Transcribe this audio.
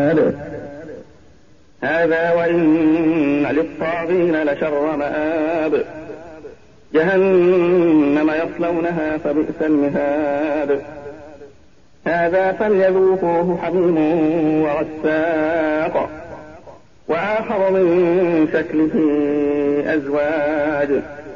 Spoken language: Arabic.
مآب هذا وإن للطاغين لشر مآب جهنم يصلونها فبئس المهاد هذا فليذوقوه حميم وغساق وآخر من شكله أزواج